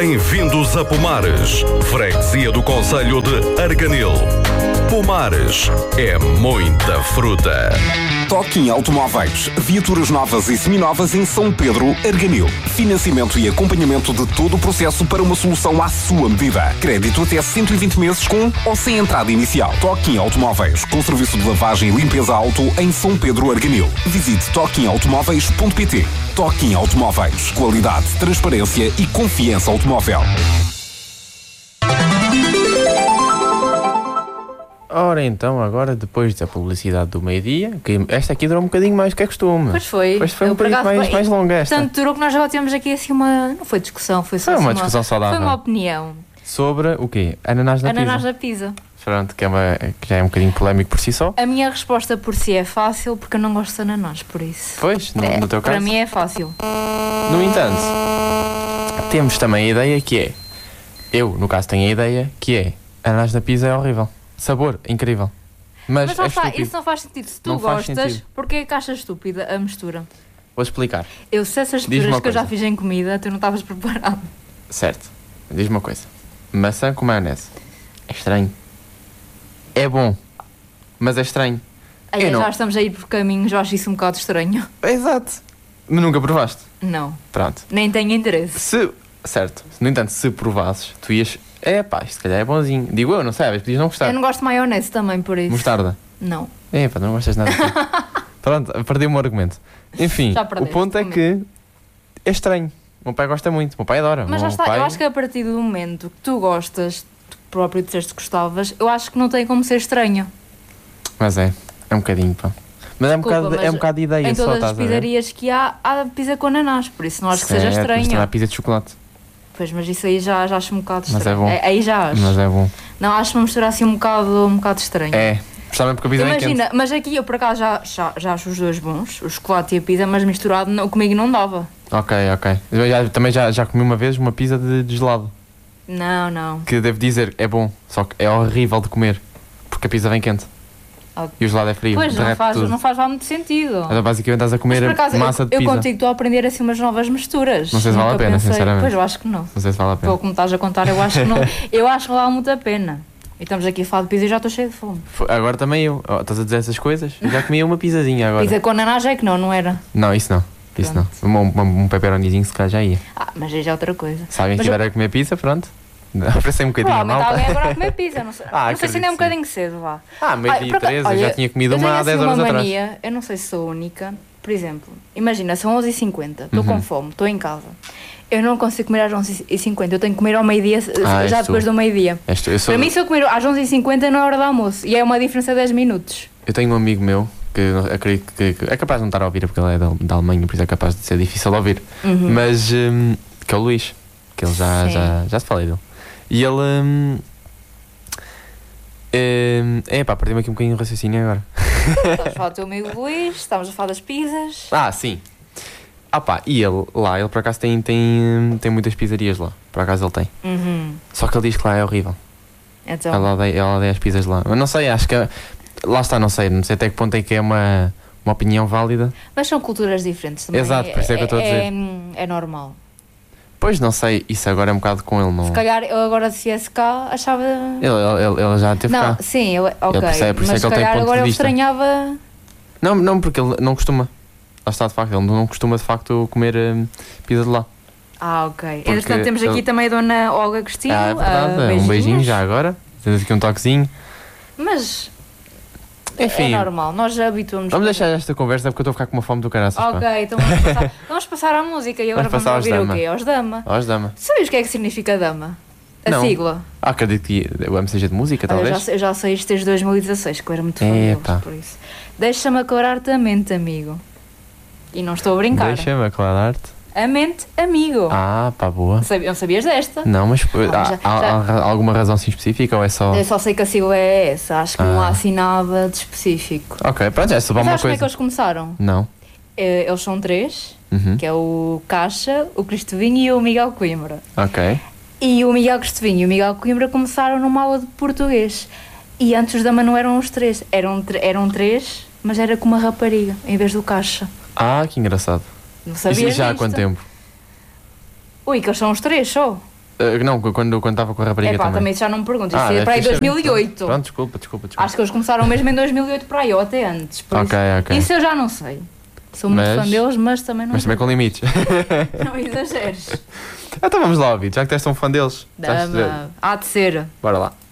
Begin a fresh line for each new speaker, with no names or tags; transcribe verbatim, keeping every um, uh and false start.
Bem-vindos a Pomares, freguesia do concelho de Arganil. Pomares é muita fruta.
Toquim Automóveis, viaturas novas e seminovas em São Pedro, Arganil. Financiamento e acompanhamento de todo o processo para uma solução à sua medida. Crédito até cento e vinte meses com ou sem entrada inicial. Toquim Automóveis, com serviço de lavagem e limpeza auto em São Pedro, Arganil. Visite toquim automóveis ponto pt. Toquim Automóveis, qualidade, transparência e confiança automóvel.
Ora então, agora depois da publicidade do meio-dia, que esta aqui durou um bocadinho mais que é costume.
Pois foi.
Pois foi um bocadinho mais, mais longa esta.
Tanto durou que nós já temos aqui assim uma... Não foi discussão, foi só
Foi
assim
uma discussão saudável.
Foi uma opinião.
Sobre o quê? Ananás na
Ananás
pizza.
da pizza.
Pronto, que, é uma, que já é um bocadinho polémico por si só.
A minha resposta por si é fácil, porque eu não gosto de ananás, por isso.
Pois, no,
é,
no teu caso.
Para mim é fácil.
No entanto, temos também a ideia que é... Eu, no caso, tenho a ideia que é... Ananás na pizza é horrível. Sabor, incrível. Mas,
Mas lá
é
está,
estúpido.
isso não faz sentido. Se tu
Não faz
gostas,
sentido.
porquê é que achas estúpida a mistura?
Vou explicar.
Eu sei essas
Diz-me
misturas
uma
que eu já
coisa.
fiz em comida, tu não estavas preparado.
Certo. Diz-me uma coisa. Maçã com maionese. É estranho. É bom. Mas é estranho.
Aí
Eu não.
já estamos a ir por caminhos, eu acho isso um bocado estranho.
Exato. Mas nunca provaste.
Não,
Pronto.
nem tenho interesse.
Se... Certo. No entanto, se provasses, tu ias... É pá, isto se calhar é bonzinho. Digo eu, não sei, às vezes podias não gostar.
Eu não gosto de maionese também, por isso.
Mostarda.
Não.
É pá, não gostas de nada. Pronto, perdi o meu argumento. Enfim,
Já
o
perdeste,
ponto é
também.
que é estranho. O meu pai gosta muito, o meu pai adora.
Mas
o
já
meu
está,
pai...
eu acho que a partir do momento que tu gostas, tu próprio disseste que gostavas, eu acho que não tem como ser estranho.
Mas é, é um bocadinho, pá. Mas é um,
Desculpa,
bocado, é
mas
um bocado de ideia
Em
só,
todas
estás
as
a ver?
pizzarias que há, há pizza com ananás, por isso não acho que seja
Certo, mas também há
estranho.
pizza de chocolate.
Pois, mas isso aí já, já acho um bocado
Mas
estranho.
é bom.
Aí já acho.
Mas é bom.
Não, acho uma mistura assim um bocado, um bocado estranha.
É, justamente porque a pizza é
Imagina,
quente.
mas aqui eu por acaso já, já, já acho os dois bons, o chocolate e a pizza, mas misturado não, comigo não dava.
Ok, ok. Eu já, também já, já comi uma vez uma pizza de, de gelado.
Não, não.
Que devo dizer, é bom, só que é horrível de comer. Porque a pizza vem quente.
Ok.
E o gelado é frio.
Pois, não
derrete
faz,
tudo.
não faz lá muito sentido.
Então, basicamente estás a
Mas
comer
por acaso,
massa
eu,
de
eu
pizza.
contigo estou a aprender assim umas novas misturas.
Não sei se vale
Nunca
a pena,
pensei.
sinceramente.
Pois, eu acho que não.
Não sei se vale a pena.
Pelo que me estás a contar, eu acho que não. Eu acho que vale muito a pena. E estamos aqui a falar de pizza e já estou cheio de fome.
Foi- Agora também eu. Oh, estás a dizer essas coisas? Eu já comia uma pizzazinha agora.
Pizza com ananás é que não, não era?
Não, isso não. Isso não. Um, um, um pepperonizinho se calhar já ia.
Ah, mas aí já é outra coisa.
Se alguém
Mas
estiver a comer pizza, pronto. Oferecei um bocadinho a
Provavelmente
malta.
alguém agora a comer pizza, não sei.
Ah,
não sei se ainda é um
acredito,
bocadinho cedo, vá.
Ah, meio
Ai,
dia
por acaso-
treze, eu
olha,
já tinha comido
eu
uma
tenho
há
assim
dez horas
uma
atrás.
mania, eu não sei se sou única. Por exemplo, imagina, são onze e cinquenta, estou
Uhum.
com fome, estou em casa. Eu não consigo comer às onze e cinquenta, eu tenho que comer ao meio-dia,
Ah,
já
és tu.
depois do meio-dia.
Este- eu, sou-
Para mim, se eu comer às onze e cinquenta não é hora de almoço. E é uma diferença de dez minutos.
eu tenho um amigo meu que eu acredito que, que é capaz de não estar a ouvir porque ele é da, da Alemanha, por isso é capaz de ser difícil de ouvir.
Uhum.
Mas hum, que é o Luís, que ele já,
Sim.
já, já te falei dele. E ele. Hum, hum, é pá, perdi-me aqui um bocadinho de raciocínio agora.
Estamos a falar do teu amigo Luís, estamos a falar das pizzas.
Ah, sim. Ah pá, e ele lá, ele por acaso tem, tem, hum, tem muitas pizzarias lá. Por acaso ele tem.
Uhum.
Só que ele diz que lá é horrível.
Então,
Ela odeia, ela odeia as pizzas lá. Eu não sei, acho que. Lá está, não sei. Não sei até que ponto é que é uma, uma opinião válida.
mas são culturas diferentes também.
Exato, por isso é que eu estou a dizer.
É, é normal.
Pois não sei, isso agora é um bocado com ele, não.
Se calhar eu agora se viesse cá achava.
Ele, ele, ele- ele já teve
Não,
cá.
sim, eu, ok.
percebe, por isso é
mas
que ele
se
tem
calhar
ponto de
agora eu
vista.
estranhava.
Não, não, porque ele não costuma. Lá está, de facto, ele não costuma de facto comer hum, pizza de lá.
Ah, ok. Entretanto, temos aqui
ele-
também a dona Olga Agostinho.
Ah, é verdade,
ah,
é um beijinho
beijinhos.
já agora. Temos aqui um toquezinho.
Mas
Enfim,
é normal, nós já habituamos.
vamos deixar esta conversa porque eu estou a ficar com uma fome do caraças. pá.
Ok, então vamos passar, vamos passar à música e agora
Vamos
vamos,
passar aos
ouvir
Dama.
o quê? Aos Dama.
Ó, dama.
Sabes o que é que significa Dama? A
Não.
sigla.
Ah, acredito que o M C G de música,
Olha,
talvez.
já, sei- eu já sei isto desde dois mil e dezasseis, que eu era muito fã deles,
Epá.
por isso. Deixa-me aclarar-te a mente, amigo. E não estou a brincar.
Deixa-me aclarar-te.
A mente, amigo.
Ah, pá, boa.
Sabi- Não sabias desta?
Não, mas
Ah,
há,
já-
há-
já-
há alguma razão assim específica ou é só.
Eu só sei que a sigla é essa, acho que não
Ah.
há assim nada de específico.
Ok, pronto, é só
Mas
uma
sabes como é
coisa.
que eles começaram?
Não.
Eh, Eles são três,
Uhum.
que é o Caixa, o Cristovinho e o Miguel Coimbra.
Ok.
E o Miguel Cristovinho e o Miguel Coimbra começaram numa aula de português. E antes os Dama não eram os três, eram, tr- eram três, mas era com uma rapariga, em vez do Caixa.
Ah, que engraçado.
Não
Isso
sabias
já há
disto?
quanto tempo?
Ui, que eles são os três só.
Uh, não, quando quando estava com a rapariga
É pá,
também.
também já não me pergunto. Isso
Ah,
é
deve
para aí
ter
dois mil e
sabido.
oito.
Pronto, desculpa, desculpa, desculpa.
Acho que eles começaram mesmo em dois mil e oito para aí, ou até antes. Por
Ok,
isso,
ok.
isso eu já não sei. Sou muito
Mas-
fã deles, mas também não.
Mas também com limites.
Não exageres.
Então vamos lá, ouvir, já que tu és tão fã deles.
Dama. Há de ser.
Bora lá.